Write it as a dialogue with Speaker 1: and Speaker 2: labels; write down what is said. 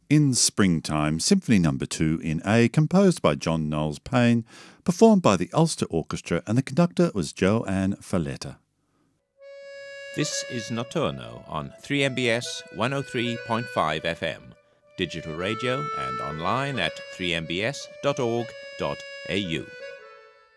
Speaker 1: In Springtime, Symphony No. 2 in A, composed by John Knowles Payne, performed by the Ulster Orchestra, and the conductor was Joanne Falletta.
Speaker 2: This is Notturno on 3MBS 103.5 FM, digital radio and online at 3mbs.org.au.